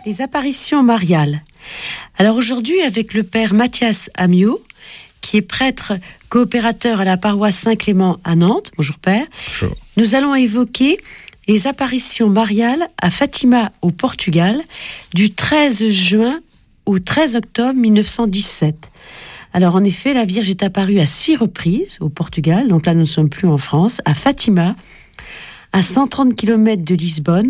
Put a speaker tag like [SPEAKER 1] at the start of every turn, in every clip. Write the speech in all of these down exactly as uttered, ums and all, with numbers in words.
[SPEAKER 1] les apparitions mariales. Alors aujourd'hui, avec le père Mathias Amiot, qui est prêtre coopérateur à la paroisse Saint-Clément à Nantes. Bonjour père.
[SPEAKER 2] Bonjour.
[SPEAKER 1] Nous allons évoquer les apparitions mariales à Fatima au Portugal du treize juin au treize octobre mille neuf cent dix-sept. Alors en effet, la Vierge est apparue à six reprises au Portugal, donc là nous ne sommes plus en France, à Fatima, à cent trente kilomètres de Lisbonne.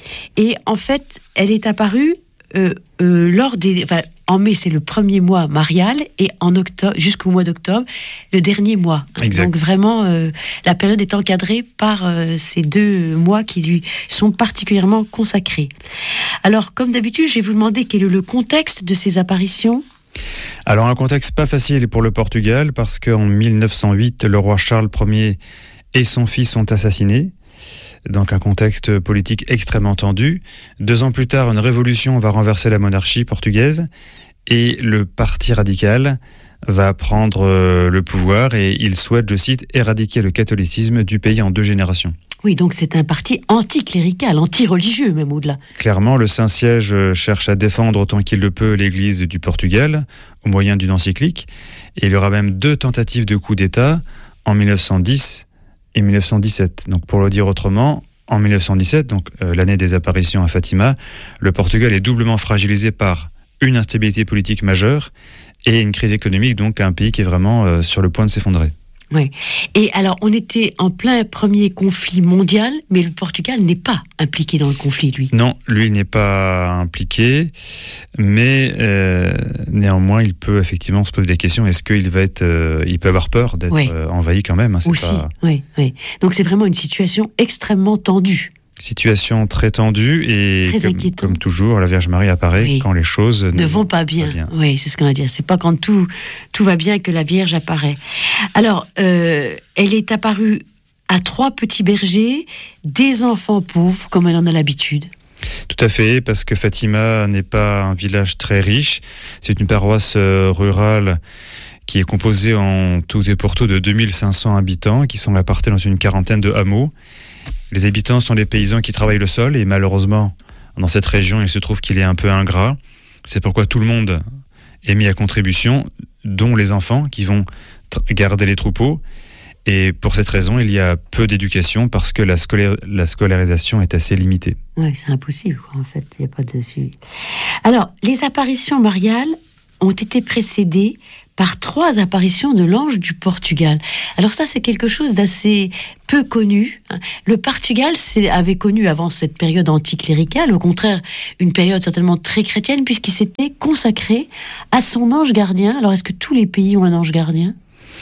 [SPEAKER 1] Et en fait, elle est apparue euh, euh, lors des... Enfin, en mai, c'est le premier mois marial, et en octobre, jusqu'au mois d'octobre, le dernier mois.
[SPEAKER 2] Exact. Donc
[SPEAKER 1] vraiment, euh, la période est encadrée par euh, ces deux mois qui lui sont particulièrement consacrés. Alors, comme d'habitude, je vais vous demander quel est le contexte de ces apparitions.
[SPEAKER 2] Alors, un contexte pas facile pour le Portugal, parce qu'en mille neuf cent huit, le roi Charles Ier et son fils sont assassinés. Donc un contexte politique extrêmement tendu. Deux ans plus tard, une révolution va renverser la monarchie portugaise et le parti radical va prendre le pouvoir et il souhaite, je cite, éradiquer le catholicisme du pays en deux générations.
[SPEAKER 1] Oui, donc c'est un parti anticlérical, anti-religieux même au-delà.
[SPEAKER 2] Clairement, le Saint-Siège cherche à défendre autant qu'il le peut l'Église du Portugal au moyen d'une encyclique. Et il y aura même deux tentatives de coup d'État en mille neuf cent dix et mille neuf cent dix-sept. Donc pour le dire autrement, en mille neuf cent dix-sept, donc euh, l'année des apparitions à Fatima, le Portugal est doublement fragilisé par une instabilité politique majeure et une crise économique, donc un pays qui est vraiment euh, sur le point de s'effondrer.
[SPEAKER 1] Oui. Et alors, on était en plein premier conflit mondial, mais le Portugal n'est pas impliqué dans le conflit, lui.
[SPEAKER 2] Non, lui, il n'est pas impliqué, mais euh, néanmoins, il peut effectivement se poser des questions. Est-ce qu'il va être, euh, il peut avoir peur d'être oui. euh, envahi quand même, hein, c'est
[SPEAKER 1] Aussi,
[SPEAKER 2] pas...
[SPEAKER 1] oui, oui. Donc c'est vraiment une situation extrêmement tendue.
[SPEAKER 2] Situation très tendue et
[SPEAKER 1] très
[SPEAKER 2] comme, comme toujours, la Vierge Marie apparaît oui. quand les choses ne,
[SPEAKER 1] ne vont pas bien.
[SPEAKER 2] pas bien.
[SPEAKER 1] Oui, c'est ce qu'on va dire. C'est pas quand tout tout va bien que la Vierge apparaît. Alors, euh, elle est apparue à trois petits bergers, des enfants pauvres, comme elle en a l'habitude.
[SPEAKER 2] Tout à fait, parce que Fatima n'est pas un village très riche. C'est une paroisse euh, rurale qui est composée en tout et pour tout de deux mille cinq cents habitants, qui sont répartis dans une quarantaine de hameaux. Les habitants sont des paysans qui travaillent le sol et malheureusement, dans cette région, il se trouve qu'il est un peu ingrat. C'est pourquoi tout le monde est mis à contribution, dont les enfants qui vont t- garder les troupeaux. Et pour cette raison, il y a peu d'éducation parce que la, scolaire, la scolarisation est assez limitée.
[SPEAKER 1] Oui, c'est impossible, quoi, en fait. Il n'y a pas de suivi. Alors, les apparitions mariales ont été précédées par trois apparitions de l'ange du Portugal. Alors ça, c'est quelque chose d'assez peu connu. Le Portugal avait connu avant cette période anticléricale, au contraire, une période certainement très chrétienne, puisqu'il s'était consacré à son ange gardien. Alors, est-ce que tous les pays ont un ange gardien ?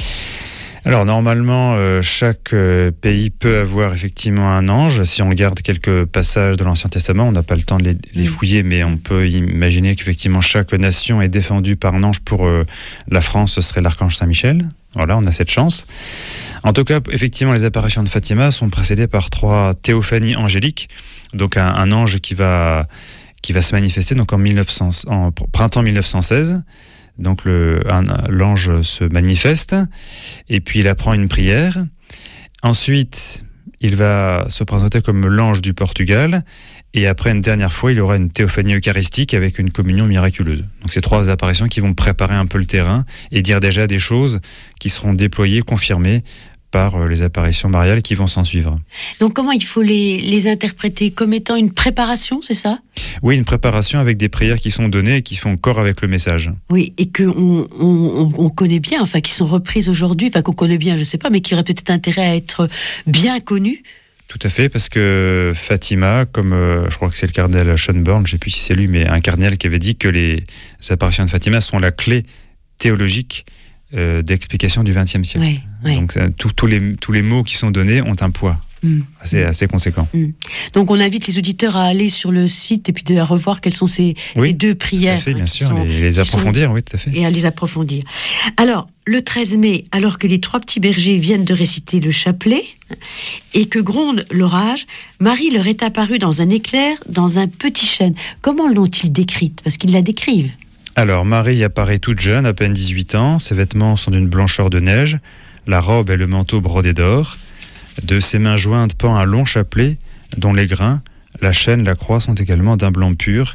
[SPEAKER 2] Alors normalement, euh, chaque euh, pays peut avoir effectivement un ange. Si on regarde quelques passages de l'Ancien Testament, on n'a pas le temps de les, les fouiller, mais on peut imaginer qu'effectivement chaque nation est défendue par un ange. Pour euh, la France, ce serait l'archange Saint-Michel. Voilà, on a cette chance. En tout cas, effectivement, les apparitions de Fatima sont précédées par trois théophanies angéliques. Donc un, un ange qui va qui va se manifester donc en, mille neuf cents, en printemps mille neuf cent seize. Donc le, un, l'ange se manifeste et puis il apprend une prière. Ensuite, il va se présenter comme l'ange du Portugal et après une dernière fois, il y aura une théophanie eucharistique avec une communion miraculeuse. Donc ces trois apparitions qui vont préparer un peu le terrain et dire déjà des choses qui seront déployées, confirmées par les apparitions mariales qui vont s'en suivre.
[SPEAKER 1] Donc comment il faut les, les interpréter ? Comme étant une préparation, c'est ça ?
[SPEAKER 2] Oui, une préparation avec des prières qui sont données et qui font corps avec le message.
[SPEAKER 1] Oui, et qu'on on, on connaît bien, enfin qui sont reprises aujourd'hui, enfin qu'on connaît bien, je ne sais pas, mais qui auraient peut-être intérêt à être bien connues.
[SPEAKER 2] Tout à fait, parce que Fatima, comme euh, je crois que c'est le cardinal Schönborn, je ne sais plus si c'est lui, mais un cardinal qui avait dit que les apparitions de Fatima sont la clé théologique Euh, d'explication du vingtième siècle.
[SPEAKER 1] Ouais, ouais.
[SPEAKER 2] Donc tous les, tous les mots qui sont donnés ont un poids mmh. assez, assez conséquent.
[SPEAKER 1] Mmh. Donc on invite les auditeurs à aller sur le site et puis de, à revoir quelles sont ces,
[SPEAKER 2] oui,
[SPEAKER 1] ces deux prières.
[SPEAKER 2] Tout à fait, bien sûr,
[SPEAKER 1] sont,
[SPEAKER 2] les, les approfondir,
[SPEAKER 1] sont,
[SPEAKER 2] oui, tout à fait.
[SPEAKER 1] Et à les approfondir. Alors, le treize mai, alors que les trois petits bergers viennent de réciter le chapelet et que gronde l'orage, Marie leur est apparue dans un éclair, dans un petit chêne. Comment l'ont-ils décrite ? Parce qu'ils la décrivent.
[SPEAKER 2] Alors, Marie apparaît toute jeune, à peine dix-huit ans. Ses vêtements sont d'une blancheur de neige. La robe et le manteau brodés d'or. De ses mains jointes pend un long chapelet, dont les grains, la chaîne, la croix sont également d'un blanc pur.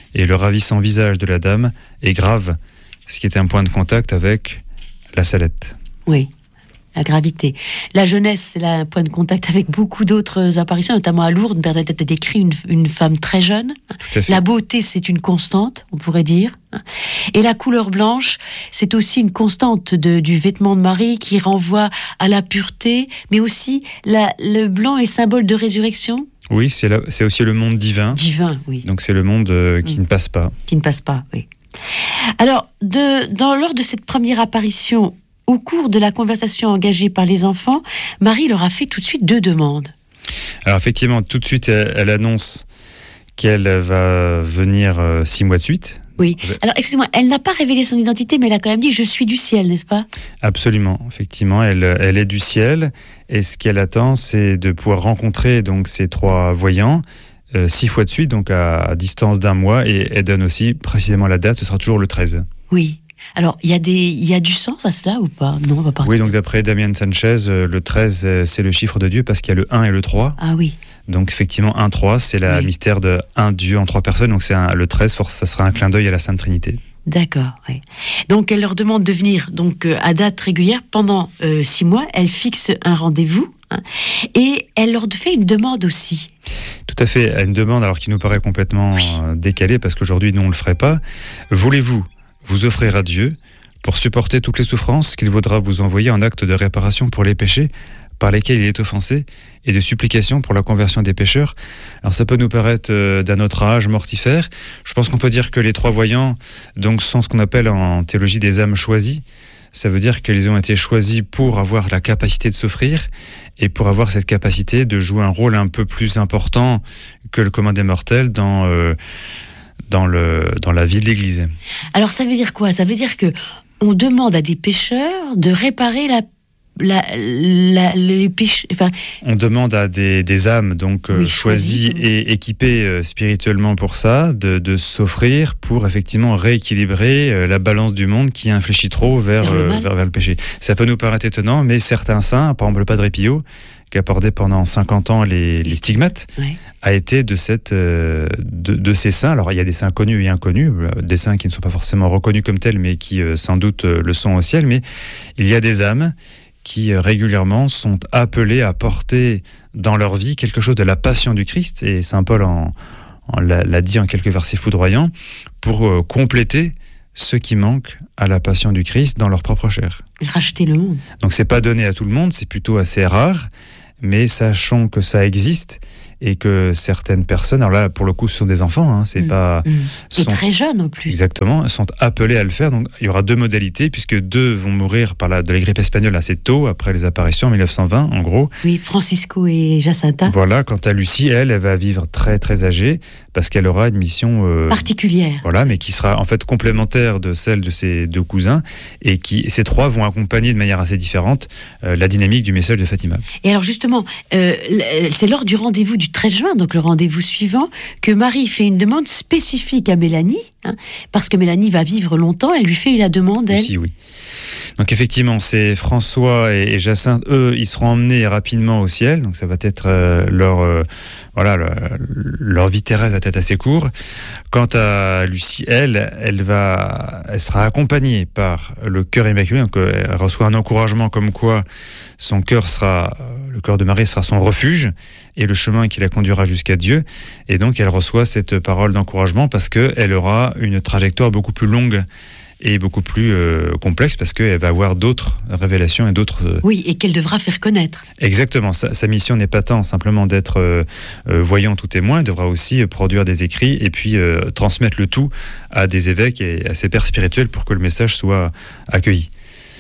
[SPEAKER 2] et le ravissant visage de la dame est grave, ce qui est un point de contact avec la Salette.
[SPEAKER 1] Oui, la gravité. La jeunesse, c'est là un point de contact avec beaucoup d'autres apparitions, notamment à Lourdes. Bernadette a décrit une, une femme très jeune. La beauté, c'est une constante, on pourrait dire. Et la couleur blanche, c'est aussi une constante de, du vêtement de Marie qui renvoie à la pureté, mais aussi la, le blanc est symbole de résurrection.
[SPEAKER 2] Oui, c'est, la, c'est aussi le monde divin.
[SPEAKER 1] Divin, oui.
[SPEAKER 2] Donc c'est le monde euh, qui mmh. ne passe pas.
[SPEAKER 1] Qui ne passe pas, oui. Alors, de, dans, lors de cette première apparition, au cours de la conversation engagée par les enfants, Marie leur a fait tout de suite deux demandes.
[SPEAKER 2] Alors effectivement, tout de suite, elle, elle annonce qu'elle va venir euh, six mois de suite.
[SPEAKER 1] Oui. Alors, excusez-moi, elle n'a pas révélé son identité, mais elle a quand même dit « Je suis du ciel », n'est-ce pas ?
[SPEAKER 2] Absolument. Effectivement, elle, elle est du ciel. Et ce qu'elle attend, c'est de pouvoir rencontrer donc, ces trois voyants euh, six fois de suite, donc à, à distance d'un mois. Et elle donne aussi précisément la date, ce sera toujours le treize.
[SPEAKER 1] Oui. Alors, il y a des, il y a du sens à cela ou pas ? Non, on va pas.
[SPEAKER 2] Oui, donc d'après Damien Sanchez, le treize, c'est le chiffre de Dieu parce qu'il y a le un et le trois.
[SPEAKER 1] Ah oui.
[SPEAKER 2] Donc effectivement, un trois, c'est le oui. mystère de un Dieu en trois personnes. Donc c'est un, le treize, force, ça sera un clin d'œil à la Sainte Trinité.
[SPEAKER 1] D'accord, oui. Donc elle leur demande de venir donc, euh, à date régulière pendant euh, six mois. Elle fixe un rendez-vous hein, et elle leur fait une demande aussi.
[SPEAKER 2] Tout à fait, une demande alors qui nous paraît complètement oui. euh, décalée parce qu'aujourd'hui, nous, on ne le ferait pas. Voulez-vous vous offrir à Dieu pour supporter toutes les souffrances qu'il vaudra vous envoyer en acte de réparation pour les péchés par lesquels il est offensé et de supplication pour la conversion des pécheurs. Alors ça peut nous paraître euh, d'un autre âge mortifère. Je pense qu'on peut dire que les trois voyants donc, sont ce qu'on appelle en théologie des âmes choisies. Ça veut dire qu'ils ont été choisis pour avoir la capacité de s'offrir et pour avoir cette capacité de jouer un rôle un peu plus important que le commun des mortels dans... Euh, Dans, le, dans la vie de l'Église.
[SPEAKER 1] Alors ça veut dire quoi ? Ça veut dire que on demande à des pécheurs de réparer la, la, la, les péchés. Enfin,
[SPEAKER 2] on demande à des, des âmes donc oui, euh, choisies oui. et équipées euh, spirituellement pour ça, de, de s'offrir pour effectivement rééquilibrer euh, la balance du monde qui infléchit trop vers, vers, le euh, vers, vers le péché. Ça peut nous paraître étonnant, mais certains saints, par exemple le Padre Pio, qui a porté pendant cinquante ans les, les stigmates, ouais. a été de, cette, euh, de, de ces saints. Alors, il y a des saints connus et inconnus, des saints qui ne sont pas forcément reconnus comme tels, mais qui, euh, sans doute, euh, le sont au ciel. Mais il y a des âmes qui, euh, régulièrement, sont appelées à porter dans leur vie quelque chose de la passion du Christ. Et saint Paul en, en l'a, l'a dit en quelques versets foudroyants, pour euh, compléter ce qui manque à la passion du Christ dans leur propre chair.
[SPEAKER 1] Racheter le monde. Donc,
[SPEAKER 2] c'est pas donné à tout le monde, c'est plutôt assez rare. Mais sachons que ça existe et que certaines personnes, alors là pour le coup ce sont des enfants, hein, c'est mmh, pas
[SPEAKER 1] mmh. sont, et très jeunes en plus.
[SPEAKER 2] Exactement, sont appelés à le faire. Donc il y aura deux modalités puisque deux vont mourir par la de la grippe espagnole assez tôt après les apparitions en dix-neuf cent vingt en gros.
[SPEAKER 1] Oui, Francisco et Jacinta.
[SPEAKER 2] Voilà, quant à Lucie, elle, elle va vivre très très âgée parce qu'elle aura une mission euh,
[SPEAKER 1] particulière.
[SPEAKER 2] Voilà, mais qui sera en fait complémentaire de celle de ses deux cousins et qui ces trois vont accompagner de manière assez différente euh, la dynamique du message de Fatima.
[SPEAKER 1] Et alors justement, euh, c'est lors du rendez-vous du treize juin, donc le rendez-vous suivant, que Marie fait une demande spécifique à Mélanie, hein, parce que Mélanie va vivre longtemps, elle lui fait la demande, elle.
[SPEAKER 2] Aussi, oui. Donc effectivement, c'est François et, et Jacinthe, eux, ils seront emmenés rapidement au ciel, donc ça va être euh, leur, euh, voilà, le, leur vie terrestre va être assez court. Quant à Lucie, elle, elle va, elle sera accompagnée par le cœur immaculé, donc elle reçoit un encouragement comme quoi son cœur sera, le cœur de Marie sera son refuge et le chemin qui la conduira jusqu'à Dieu. Et donc elle reçoit cette parole d'encouragement parce qu'elle aura une trajectoire beaucoup plus longue et beaucoup plus euh, complexe parce qu'elle va avoir d'autres révélations et d'autres... Euh...
[SPEAKER 1] Oui, et qu'elle devra faire connaître.
[SPEAKER 2] Exactement. Sa, sa mission n'est pas tant simplement d'être euh, euh, voyante ou témoin, elle devra aussi euh, produire des écrits et puis euh, transmettre le tout à des évêques et à ses pères spirituels pour que le message soit accueilli.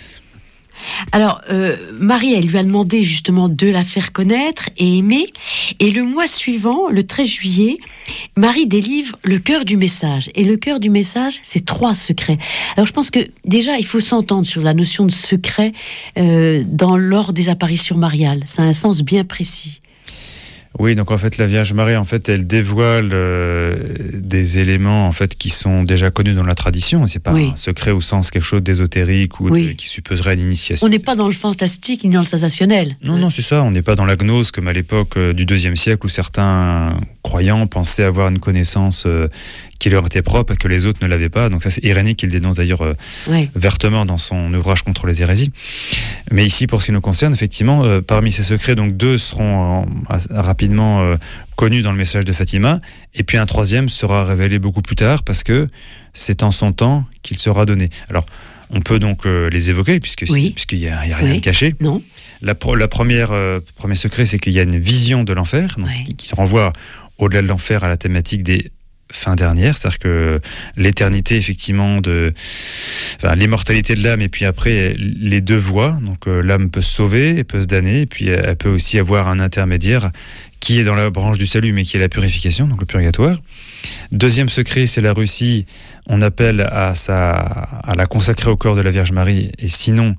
[SPEAKER 1] Alors, euh, Marie, elle lui a demandé justement de la faire connaître et aimer. Et le mois suivant, le treize juillet, Marie délivre le cœur du message. Et le cœur du message, c'est trois secrets. Alors, je pense que déjà, il faut s'entendre sur la notion de secret euh, dans, lors des apparitions mariales. Ça a un sens bien précis.
[SPEAKER 2] Oui, donc en fait la Vierge Marie, en fait, elle dévoile euh, des éléments en fait qui sont déjà connus dans la tradition. C'est pas oui. un secret au sens quelque chose d'ésotérique ou oui. de, qui supposerait l'initiation.
[SPEAKER 1] On n'est pas dans le fantastique ni dans le sensationnel.
[SPEAKER 2] Non, non, c'est ça. On n'est pas dans la gnose comme à l'époque euh, du deuxième siècle où certains croyants pensaient avoir une connaissance euh, qui leur était propre et que les autres ne l'avaient pas. Donc ça, c'est Irénée qui le dénonce d'ailleurs euh,
[SPEAKER 1] Oui.
[SPEAKER 2] vertement dans son ouvrage contre les hérésies. Mais ici, pour ce qui nous concerne, effectivement, euh, parmi ces secrets, donc deux seront euh, rapidement euh, connus dans le message de Fatima, et puis un troisième sera révélé beaucoup plus tard, parce que c'est en son temps qu'il sera donné. Alors, on peut donc euh, les évoquer, puisque
[SPEAKER 1] Oui.
[SPEAKER 2] puisqu'il n'y a, il y a rien
[SPEAKER 1] Oui.
[SPEAKER 2] de caché.
[SPEAKER 1] Non.
[SPEAKER 2] La, pro, la première euh, premier secret, c'est qu'il y a une vision de l'enfer, donc,
[SPEAKER 1] Ouais.
[SPEAKER 2] qui, qui renvoie au-delà de l'enfer à la thématique des fins dernières, c'est-à-dire que l'éternité, effectivement, de, enfin, l'immortalité de l'âme, et puis après les deux voies. Donc euh, l'âme peut se sauver, elle peut se damner, et puis elle peut aussi avoir un intermédiaire qui est dans la branche du salut, mais qui est la purification, donc le purgatoire. Deuxième secret, c'est la Russie. On appelle à, sa, à la consacrer au corps de la Vierge Marie, et sinon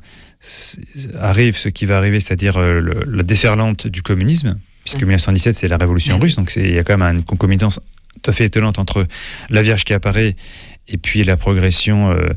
[SPEAKER 2] arrive ce qui va arriver, c'est-à-dire euh, le, la déferlante du communisme, puisque dix-neuf cent dix-sept, c'est la révolution russe, donc il y a quand même une concomitance tout à fait étonnante entre la Vierge qui apparaît et puis la progression euh,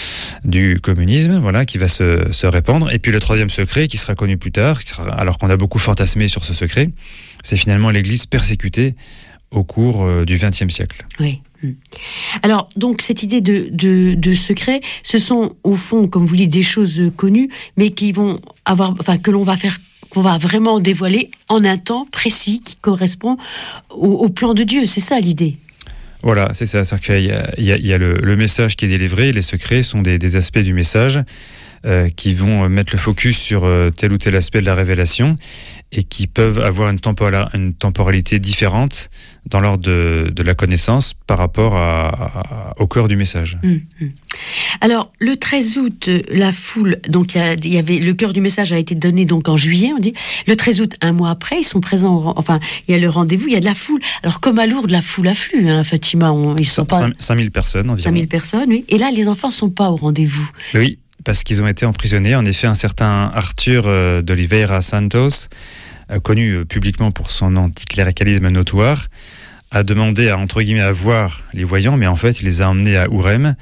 [SPEAKER 2] du communisme, voilà, qui va se, se répandre. Et puis le troisième secret, qui sera connu plus tard, qui sera, alors qu'on a beaucoup fantasmé sur ce secret, c'est finalement l'Église persécutée au cours euh, du vingtième siècle.
[SPEAKER 1] Oui. Alors, donc, cette idée de, de, de secret, ce sont, au fond, comme vous dites, des choses connues, mais qui vont avoir, enfin, que l'on va faire, qu'on va vraiment dévoiler en un temps précis qui correspond au, au plan de Dieu. C'est ça l'idée.
[SPEAKER 2] Voilà, c'est ça. C'est-à-dire qu'il y a, il y a, il y a le, le message qui est délivré, les secrets sont des, des aspects du message euh, qui vont mettre le focus sur euh, tel ou tel aspect de la révélation et qui peuvent avoir une, tempora- une temporalité différente dans l'ordre de, de la connaissance par rapport à, à, au cœur du message.
[SPEAKER 1] Mmh, mmh. Alors, le treize août, la foule, donc il y, y avait le cœur du message a été donné donc en juillet, on dit. Le treize août, un mois après, ils sont présents. Au, enfin, il y a le rendez-vous, il y a de la foule. Alors, comme à Lourdes, la foule afflue, hein, Fatima. On, ils sont pas
[SPEAKER 2] cinq mille personnes environ.
[SPEAKER 1] cinq mille personnes, oui. Et là, les enfants sont pas au rendez-vous.
[SPEAKER 2] Oui, parce qu'ils ont été emprisonnés. En effet, un certain Arthur euh, d'Oliveira Santos, euh, connu euh, publiquement pour son anticléricalisme notoire, a demandé à, entre guillemets, à voir les voyants, mais en fait, il les a emmenés à Ourem.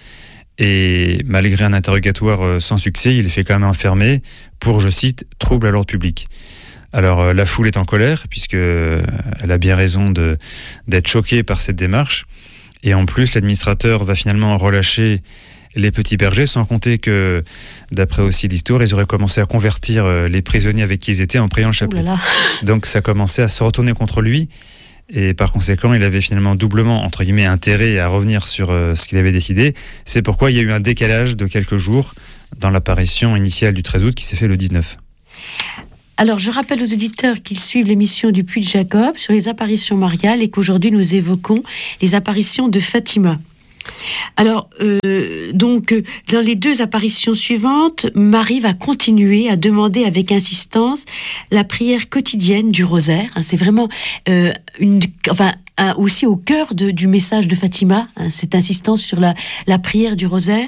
[SPEAKER 2] Et malgré un interrogatoire euh, sans succès, il est fait quand même enfermer pour, je cite, trouble à l'ordre public. Alors, euh, la foule est en colère, puisque euh, elle a bien raison de, d'être choquée par cette démarche. Et en plus, l'administrateur va finalement relâcher les petits bergers, sans compter que, d'après aussi l'histoire, ils auraient commencé à convertir euh, les prisonniers avec qui ils étaient en priant le chapelet.
[SPEAKER 1] Oh là là.
[SPEAKER 2] Donc ça commençait à se retourner contre lui, et par conséquent, il avait finalement doublement, entre guillemets, intérêt à revenir sur euh, ce qu'il avait décidé. C'est pourquoi il y a eu un décalage de quelques jours dans l'apparition initiale du treize août, qui s'est fait le dix-neuf.
[SPEAKER 1] Alors, je rappelle aux auditeurs qu'ils suivent l'émission du Puy de Jacob sur les apparitions mariales et qu'aujourd'hui, nous évoquons les apparitions de Fatima. Alors, euh, donc, dans les deux apparitions suivantes, Marie va continuer à demander avec insistance la prière quotidienne du rosaire. Hein, c'est vraiment euh, une, enfin, un, aussi au cœur de, du message de Fatima, hein, cette insistance sur la, la prière du rosaire.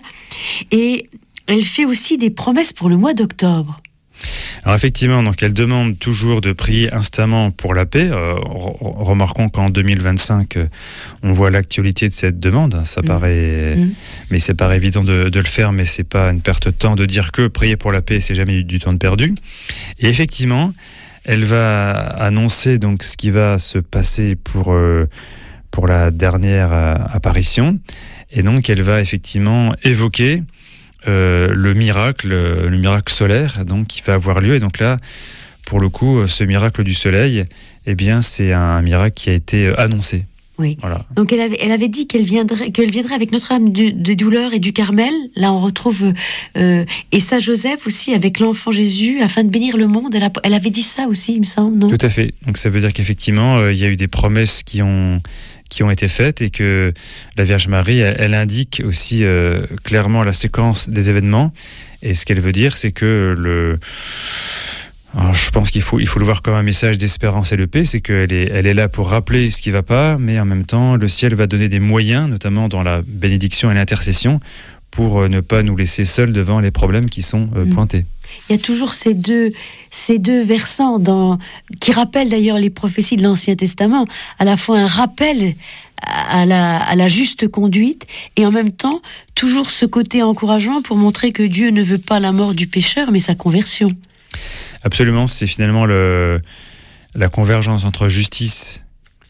[SPEAKER 1] Et elle fait aussi des promesses pour le mois d'octobre.
[SPEAKER 2] Alors effectivement, donc elle demande toujours de prier instamment pour la paix. Euh, remarquons qu'en deux mille vingt-cinq, euh, on voit l'actualité de cette demande. Ça mmh. paraît, mmh. mais c'est pas évident de, de le faire, mais c'est pas une perte de temps de dire que prier pour la paix, c'est jamais du, du temps de perdu. Et effectivement, elle va annoncer donc ce qui va se passer pour euh, pour la dernière euh, apparition, et donc elle va effectivement évoquer Euh, le miracle, le miracle solaire, donc qui va avoir lieu. Et donc là, pour le coup, ce miracle du soleil, eh bien, c'est un miracle qui a été annoncé.
[SPEAKER 1] Oui.
[SPEAKER 2] Voilà.
[SPEAKER 1] Donc elle avait, elle avait dit qu'elle viendrait, qu'elle viendrait avec Notre-Dame de, de douleur et du Carmel. Là, on retrouve euh, et Saint Joseph aussi avec l'enfant Jésus afin de bénir le monde. Elle, a, elle avait dit ça aussi, il me semble, non ?
[SPEAKER 2] Tout à fait. Donc ça veut dire qu'effectivement, euh, il y a eu des promesses qui ont qui ont été faites et que la Vierge Marie, elle, elle indique aussi euh, clairement la séquence des événements. Et ce qu'elle veut dire, c'est que le... Alors, je pense qu'il faut, il faut le voir comme un message d'espérance et de paix, c'est qu'elle est, elle est là pour rappeler ce qui ne va pas, mais en même temps, le ciel va donner des moyens, notamment dans la bénédiction et l'intercession, pour euh, ne pas nous laisser seuls devant les problèmes qui sont euh, pointés.
[SPEAKER 1] Il y a toujours ces deux, ces deux versants dans, qui rappellent d'ailleurs les prophéties de l'Ancien Testament, à la fois un rappel à la, à la juste conduite et en même temps toujours ce côté encourageant pour montrer que Dieu ne veut pas la mort du pécheur mais sa conversion.
[SPEAKER 2] Absolument, c'est finalement le, la convergence entre justice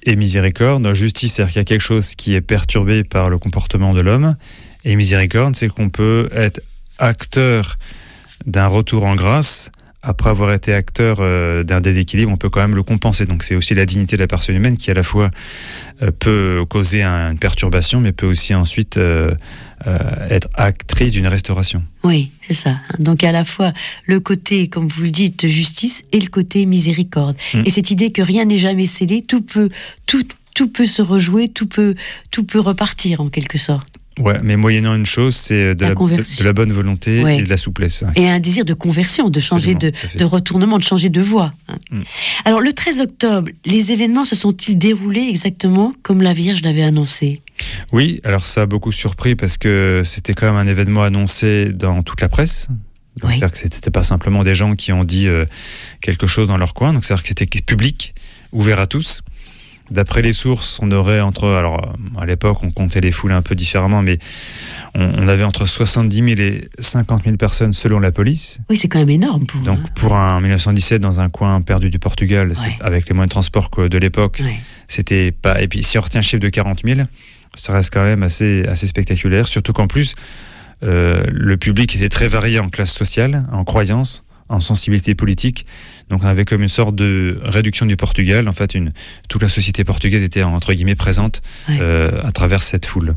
[SPEAKER 2] et miséricorde. Justice, c'est-à-dire qu'il y a quelque chose qui est perturbé par le comportement de l'homme. Et miséricorde, c'est qu'on peut être acteur d'un retour en grâce. Après avoir été acteur euh, d'un déséquilibre, on peut quand même le compenser. Donc c'est aussi la dignité de la personne humaine qui à la fois euh, peut causer un, une perturbation, mais peut aussi ensuite euh, euh, être actrice d'une restauration.
[SPEAKER 1] Oui, c'est ça. Donc à la fois le côté, comme vous le dites, de justice et le côté miséricorde. Mmh. Et cette idée que rien n'est jamais scellé, tout peut, tout, tout peut se rejouer, tout peut, tout peut repartir en quelque sorte.
[SPEAKER 2] Ouais, mais moyennant une chose, c'est de la, la, de, de la bonne volonté ouais. et de la souplesse. Ouais.
[SPEAKER 1] Et un désir de conversion, de changer de, de retournement, de changer de voie. Mm. Alors, le treize octobre, les événements se sont-ils déroulés exactement comme la Vierge l'avait annoncé ?
[SPEAKER 2] Oui, alors ça a beaucoup surpris parce que c'était quand même un événement annoncé dans toute la presse. Donc, oui. C'est-à-dire que c'était pas simplement des gens qui ont dit euh, quelque chose dans leur coin. Donc, c'est-à-dire que c'était public, ouvert à tous. D'après les sources, on aurait entre... Alors, à l'époque, on comptait les foules un peu différemment, mais on, on avait entre soixante-dix mille et cinquante mille personnes selon la police.
[SPEAKER 1] Oui, c'est quand même énorme. Pour...
[SPEAKER 2] Donc, pour un mille neuf cent dix-sept, dans un coin perdu du Portugal, ouais. c'est, avec les moyens de transport de l'époque, ouais. c'était pas... Et puis, si on retient le chiffre de quarante mille, ça reste quand même assez, assez spectaculaire, surtout qu'en plus, euh, le public était très varié en classe sociale, en croyance, en sensibilité politique. Donc on avait comme une sorte de réduction du Portugal. En fait, une, toute la société portugaise était entre guillemets présente ouais. euh, à travers cette foule.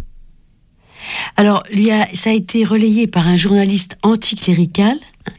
[SPEAKER 1] Alors, il y a, ça a été relayé par un journaliste anticlérical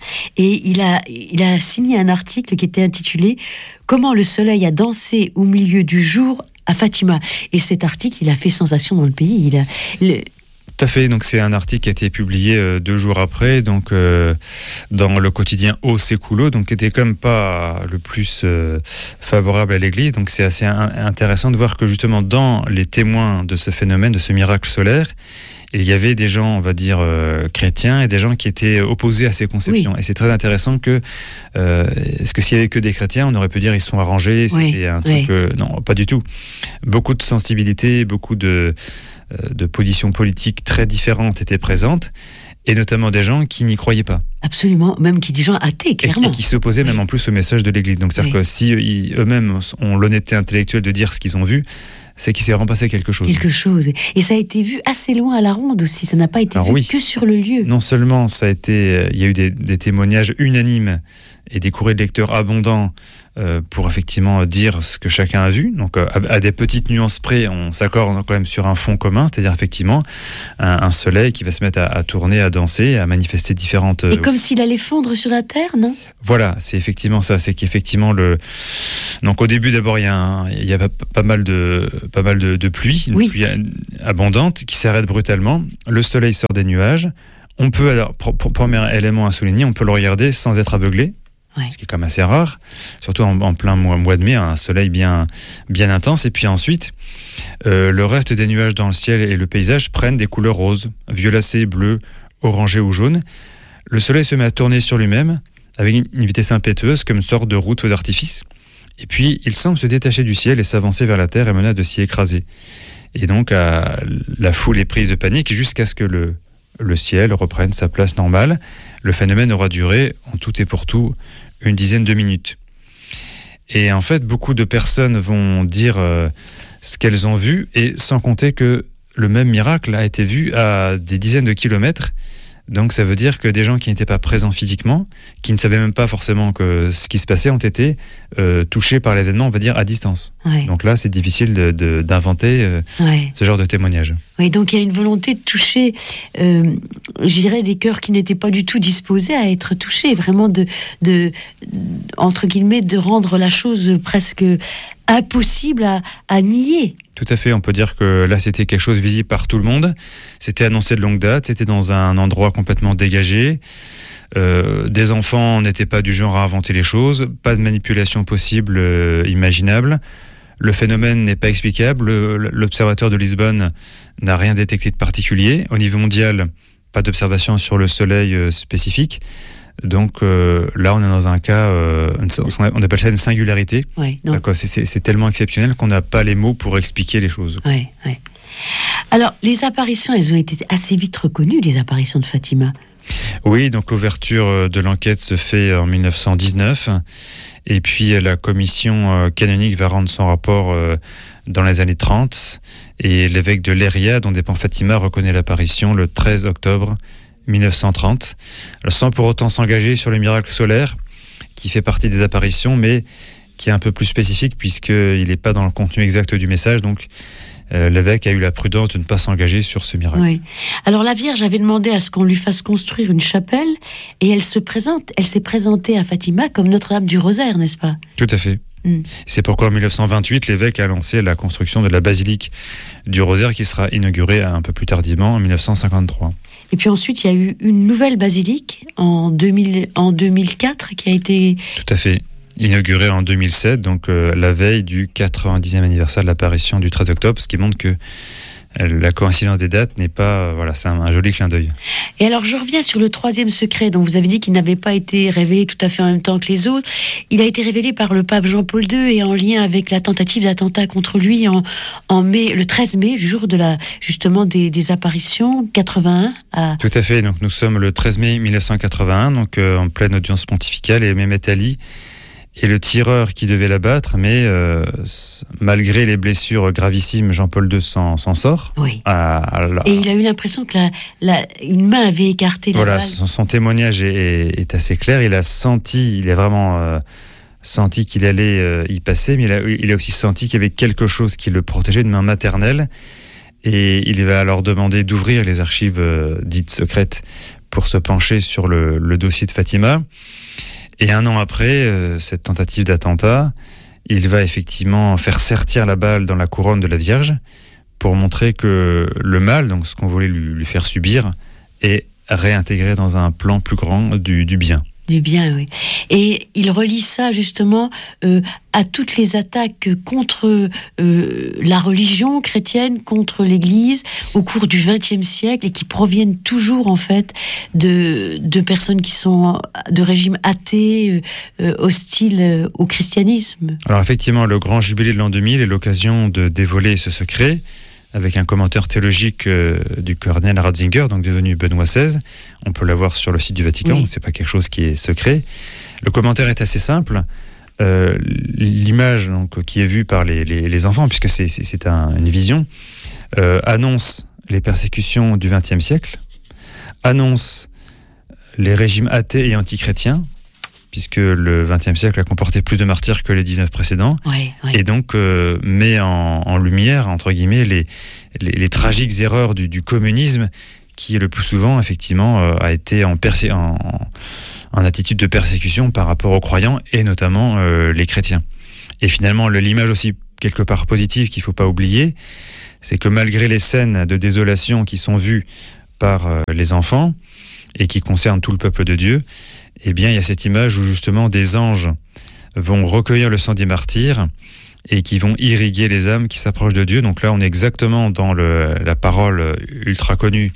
[SPEAKER 1] et il a, il a signé un article qui était intitulé « Comment le soleil a dansé au milieu du jour à Fatima ». Et cet article, il a fait sensation dans le pays. Il a... Le,
[SPEAKER 2] Tout à fait, donc c'est un article qui a été publié euh, deux jours après, donc euh, dans le quotidien O Século, donc qui était quand même pas le plus euh, favorable à l'Église. Donc c'est assez un, intéressant de voir que justement dans les témoins de ce phénomène, de ce miracle solaire, il y avait des gens, on va dire, euh, chrétiens et des gens qui étaient opposés à ces conceptions. Oui. Et c'est très intéressant que, euh, est-ce que s'il y avait que des chrétiens, on aurait pu dire ils sont arrangés, c'était oui. un truc... Oui. Euh, non, pas du tout. Beaucoup de sensibilité, beaucoup de... de positions politiques très différentes étaient présentes, et notamment des gens qui n'y croyaient pas.
[SPEAKER 1] Absolument, même qui des gens athées, clairement.
[SPEAKER 2] Et, et qui s'opposaient oui. même en plus au message de l'Église. Donc c'est-à-dire oui. que si ils, eux-mêmes ont l'honnêteté intellectuelle de dire ce qu'ils ont vu, c'est qu'il s'est vraiment passé quelque chose.
[SPEAKER 1] Quelque chose. Et ça a été vu assez loin à la ronde aussi, ça n'a pas été Alors, vu oui. que sur le lieu.
[SPEAKER 2] Non seulement ça a été, il y a eu des, des témoignages unanimes et des courriers de lecteurs abondants euh, pour effectivement dire ce que chacun a vu. Donc, euh, à, à des petites nuances près, on s'accorde quand même sur un fond commun, c'est-à-dire effectivement un, un soleil qui va se mettre à, à tourner, à danser, à manifester différentes...
[SPEAKER 1] Et euh, comme s'il allait fondre sur la terre, non ?
[SPEAKER 2] Voilà, c'est effectivement ça. C'est qu'effectivement le. Donc, au début, d'abord, il y a, un, il y a pas, pas mal de, pas mal de, de pluie, une
[SPEAKER 1] oui.
[SPEAKER 2] pluie abondante qui s'arrête brutalement. Le soleil sort des nuages. On peut, alors, pour, pour, premier élément à souligner, on peut le regarder sans être aveuglé. Ouais. Ce qui est quand même assez rare, surtout en, en plein mois, mois de mai, un soleil bien, bien intense. Et puis ensuite, euh, le reste des nuages dans le ciel et le paysage prennent des couleurs roses, violacées, bleues, orangées ou jaunes. Le soleil se met à tourner sur lui-même avec une, une vitesse impétueuse comme une sorte de route d'artifice. Et puis, il semble se détacher du ciel et s'avancer vers la terre et menace de s'y écraser. Et donc, à, la foule est prise de panique jusqu'à ce que le, le ciel reprenne sa place normale. Le phénomène aura duré, en tout et pour tout, une dizaine de minutes. Et en fait, beaucoup de personnes vont dire euh, ce qu'elles ont vu, et sans compter que le même miracle a été vu à des dizaines de kilomètres. Donc ça veut dire que des gens qui n'étaient pas présents physiquement, qui ne savaient même pas forcément que ce qui se passait, ont été euh, touchés par l'événement, on va dire, à distance. Ouais. Donc là, c'est difficile de, de, d'inventer euh, ouais. ce genre de témoignage.
[SPEAKER 1] Oui, donc il y a une volonté de toucher, euh, je dirais, des cœurs qui n'étaient pas du tout disposés à être touchés, vraiment de, de, entre guillemets, de rendre la chose presque impossible à, à nier.
[SPEAKER 2] Tout à fait, on peut dire que là c'était quelque chose visible par tout le monde, c'était annoncé de longue date, c'était dans un endroit complètement dégagé, euh, des enfants n'étaient pas du genre à inventer les choses, pas de manipulation possible, euh, imaginable, le phénomène n'est pas explicable, l'observateur de Lisbonne n'a rien détecté de particulier, au niveau mondial, pas d'observation sur le soleil euh, spécifique. Donc euh, là, on est dans un cas, euh, on appelle ça une singularité.
[SPEAKER 1] Ouais,
[SPEAKER 2] c'est, c'est, c'est tellement exceptionnel qu'on n'a pas les mots pour expliquer les choses.
[SPEAKER 1] Ouais, ouais. Alors, les apparitions, elles ont été assez vite reconnues, les apparitions de Fatima.
[SPEAKER 2] Oui, donc l'ouverture de l'enquête se fait en mille neuf cent dix-neuf. Et puis la commission canonique va rendre son rapport dans les années trente, et l'évêque de Leiria, dont dépend Fatima, reconnaît l'apparition le treize octobre mille neuf cent trente, sans pour autant s'engager sur le miracle solaire, qui fait partie des apparitions, mais qui est un peu plus spécifique, puisqu'il n'est pas dans le contenu exact du message, donc euh, l'évêque a eu la prudence de ne pas s'engager sur ce miracle.
[SPEAKER 1] Oui. Alors la Vierge avait demandé à ce qu'on lui fasse construire une chapelle, et elle se présente, elle s'est présentée à Fatima comme Notre-Dame du Rosaire, n'est-ce pas ?
[SPEAKER 2] Tout à fait. Mm. C'est pourquoi en mille neuf cent vingt-huit, l'évêque a lancé la construction de la basilique du Rosaire, qui sera inaugurée un peu plus tardivement, en mille neuf cent cinquante-trois.
[SPEAKER 1] Et puis ensuite, il y a eu une nouvelle basilique en, deux mille, en deux mille quatre qui a été...
[SPEAKER 2] Tout à fait. Inaugurée en deux mille sept, donc euh, la veille du quatre-vingt-dixième anniversaire de l'apparition du treize octobre, ce qui montre que la coïncidence des dates n'est pas... Voilà, c'est un, un joli clin d'œil.
[SPEAKER 1] Et alors, je reviens sur le troisième secret, dont vous avez dit qu'il n'avait pas été révélé tout à fait en même temps que les autres. Il a été révélé par le pape Jean-Paul deux et en lien avec la tentative d'attentat contre lui en, en mai, le treize mai, jour de la, justement des, des apparitions, quatre-vingt-un. À...
[SPEAKER 2] Tout à fait, donc nous sommes le treize mai mille neuf cent quatre-vingt-un, donc euh, en pleine audience pontificale, et Mehmet Ali et le tireur qui devait l'abattre, mais euh, malgré les blessures gravissimes, Jean-Paul deux s'en, s'en sort.
[SPEAKER 1] Oui.
[SPEAKER 2] À, à la...
[SPEAKER 1] Et il a eu l'impression que la, la, une main avait écarté la
[SPEAKER 2] voilà,
[SPEAKER 1] balle.
[SPEAKER 2] Son, son témoignage est, est, est assez clair. Il a senti, il a vraiment euh, senti qu'il allait euh, y passer, mais il a, il a aussi senti qu'il y avait quelque chose qui le protégeait, une main maternelle. Et il va alors demander d'ouvrir les archives euh, dites secrètes pour se pencher sur le, le dossier de Fatima. Et un an après euh, cette tentative d'attentat, il va effectivement faire sertir la balle dans la couronne de la Vierge pour montrer que le mal, donc ce qu'on voulait lui, lui faire subir, est réintégré dans un plan plus grand du, du bien.
[SPEAKER 1] Du bien, oui. Et il relie ça justement euh, à toutes les attaques contre euh, la religion chrétienne, contre l'Église au cours du vingtième siècle, et qui proviennent toujours en fait de, de personnes qui sont de régime athée, euh, hostile euh, au christianisme.
[SPEAKER 2] Alors effectivement, le grand jubilé de l'an deux mille est l'occasion de dévoiler ce secret, avec un commentaire théologique euh, du cardinal Ratzinger, donc devenu Benoît seize. On peut l'avoir sur le site du Vatican, oui. C'est pas quelque chose qui est secret. Le commentaire est assez simple. Euh, l'image donc, qui est vue par les, les, les enfants, puisque c'est, c'est, c'est un, une vision, euh, annonce les persécutions du vingtième siècle, annonce les régimes athées et antichrétiens, puisque le vingtième siècle a comporté plus de martyrs que les dix-neuf précédents,
[SPEAKER 1] oui, oui.
[SPEAKER 2] et donc euh, met en, en lumière, entre guillemets, les, les, les tragiques erreurs du, du communisme, qui le plus souvent, effectivement, euh, a été en, persé- en, en attitude de persécution par rapport aux croyants, et notamment euh, les chrétiens. Et finalement, le, l'image aussi, quelque part positive, qu'il ne faut pas oublier, c'est que malgré les scènes de désolation qui sont vues par euh, les enfants, et qui concernent tout le peuple de Dieu, eh bien, il y a cette image où justement des anges vont recueillir le sang des martyrs et qui vont irriguer les âmes qui s'approchent de Dieu. Donc là, on est exactement dans le, la parole ultra connue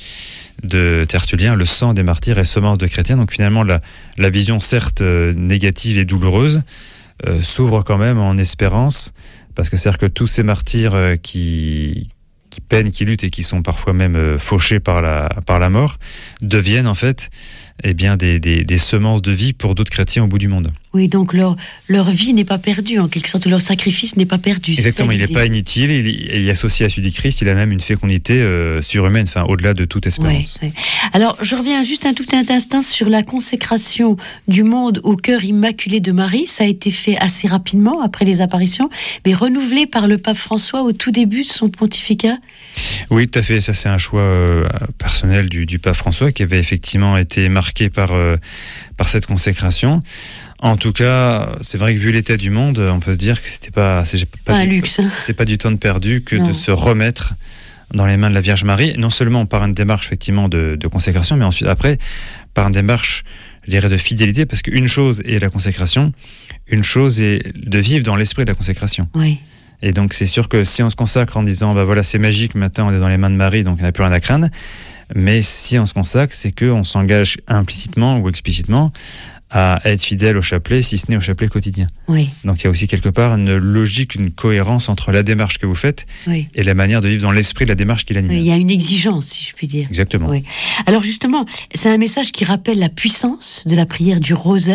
[SPEAKER 2] de Tertullien, le sang des martyrs est semence de chrétiens. Donc finalement, la, la vision certes négative et douloureuse euh, s'ouvre quand même en espérance, parce que c'est-à-dire que tous ces martyrs euh, qui... qui peinent, qui luttent et qui sont parfois même euh, fauchés par la, par la mort, deviennent en fait eh bien, des, des, des semences de vie pour d'autres chrétiens au bout du monde.
[SPEAKER 1] Oui, donc leur, leur vie n'est pas perdue, en quelque sorte, leur sacrifice n'est pas perdu.
[SPEAKER 2] Exactement, il n'est pas inutile, il, il est associé à celui du Christ, il a même une fécondité euh, surhumaine, enfin, au-delà de toute espérance.
[SPEAKER 1] Ouais, ouais. Alors, je reviens juste un tout instant sur la consécration du monde au cœur immaculé de Marie. Ça a été fait assez rapidement après les apparitions, mais renouvelé par le pape François au tout début de son pontificat.
[SPEAKER 2] Oui, tout à fait. Ça, c'est un choix euh, personnel du, du pape François qui avait effectivement été marqué par, euh, par cette consécration. En tout cas, c'est vrai que vu l'état du monde, on peut se dire que c'était pas, c'est pas,
[SPEAKER 1] pas un
[SPEAKER 2] du,
[SPEAKER 1] luxe. Hein.
[SPEAKER 2] C'est pas du temps de perdu que
[SPEAKER 1] non.
[SPEAKER 2] de se remettre dans les mains de la Vierge Marie, non seulement par une démarche effectivement de, de consécration, mais ensuite après par une démarche, je dirais, de fidélité, parce qu'une chose est la consécration, une chose est de vivre dans l'esprit de la consécration.
[SPEAKER 1] Oui.
[SPEAKER 2] Et donc c'est sûr que si on se consacre en disant bah voilà c'est magique, maintenant on est dans les mains de Marie, donc on n'a plus rien à craindre, mais si on se consacre, c'est qu'on s'engage implicitement ou explicitement à être fidèle au chapelet, si ce n'est au chapelet quotidien.
[SPEAKER 1] Oui.
[SPEAKER 2] Donc il y a aussi quelque part une logique, une cohérence entre la démarche que vous faites
[SPEAKER 1] oui.
[SPEAKER 2] et la manière de vivre dans l'esprit de la démarche qui l'anime.
[SPEAKER 1] Oui, il y a une exigence, si je puis dire.
[SPEAKER 2] Exactement.
[SPEAKER 1] Oui. Alors justement, c'est un message qui rappelle la puissance de la prière du rosaire,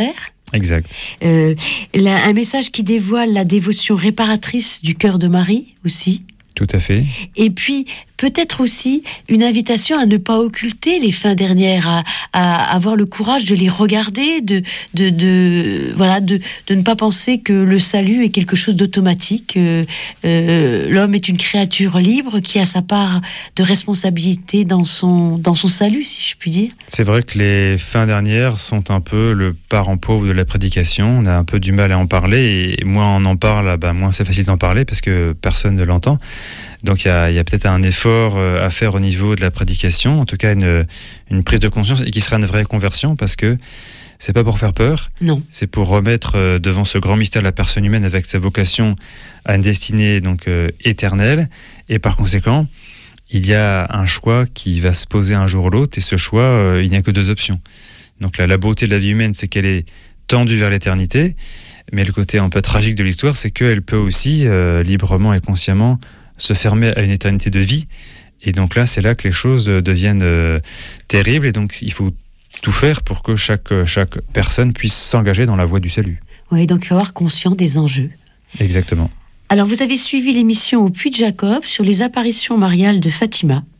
[SPEAKER 2] Exact.
[SPEAKER 1] Euh, là, un message qui dévoile la dévotion réparatrice du cœur de Marie aussi.
[SPEAKER 2] Tout à fait.
[SPEAKER 1] Et puis, peut-être aussi une invitation à ne pas occulter les fins dernières, à, à avoir le courage de les regarder, de, de, de, voilà, de, de ne pas penser que le salut est quelque chose d'automatique. Euh, euh, l'homme est une créature libre qui a sa part de responsabilité dans son, dans son salut, si je puis dire.
[SPEAKER 2] C'est vrai que les fins dernières sont un peu le parent pauvre de la prédication. On a un peu du mal à en parler, et moins on en parle, bah, moins c'est facile d'en parler parce que personne ne l'entend. Donc il y a, y a peut-être un effort à faire au niveau de la prédication, en tout cas une, une prise de conscience, et qui sera une vraie conversion, parce que c'est pas pour faire peur,
[SPEAKER 1] non.
[SPEAKER 2] C'est pour remettre devant ce grand mystère la personne humaine avec sa vocation à une destinée donc euh, éternelle, et par conséquent il y a un choix qui va se poser un jour ou l'autre, et ce choix euh, il n'y a que deux options. Donc la, la beauté de la vie humaine, c'est qu'elle est tendue vers l'éternité, mais le côté un peu tragique de l'histoire, c'est qu'elle peut aussi euh, librement et consciemment se fermer à une éternité de vie. Et donc là, c'est là que les choses deviennent euh, terribles. Et donc, il faut tout faire pour que chaque, chaque personne puisse s'engager dans la voie du salut.
[SPEAKER 1] Oui, donc il faut avoir conscience des enjeux.
[SPEAKER 2] Exactement.
[SPEAKER 1] Alors, vous avez suivi l'émission au Puy de Jacob sur les apparitions mariales de Fatima.